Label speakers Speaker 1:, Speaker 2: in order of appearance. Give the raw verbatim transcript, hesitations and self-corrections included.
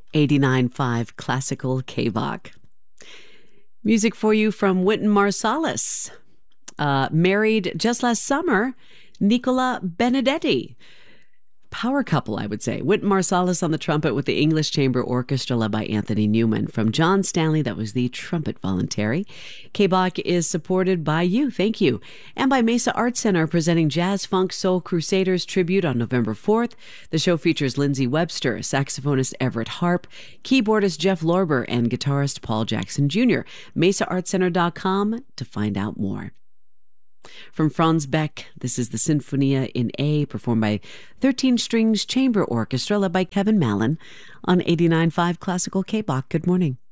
Speaker 1: eighty-nine point five Classical K-Bach. Music for you from Wynton Marsalis. Uh, married just last summer, Nicola Benedetti. Power couple, I would say. Wynton Marsalis on the trumpet with the English Chamber Orchestra led by Anthony Newman. From John Stanley, that was the trumpet voluntary. K-Bach is supported by you, thank you. And by Mesa Arts Center, presenting Jazz Funk Soul Crusaders tribute on November fourth. The show features Lindsay Webster, saxophonist Everett Harp, keyboardist Jeff Lorber, and guitarist Paul Jackson Junior mesa arts center dot com to find out more. From Franz Beck, this is the Sinfonia in A, performed by thirteen Strings Chamber Orchestra, led by Kevin Mallon, on eighty-nine point five Classical K-Bach. Good morning.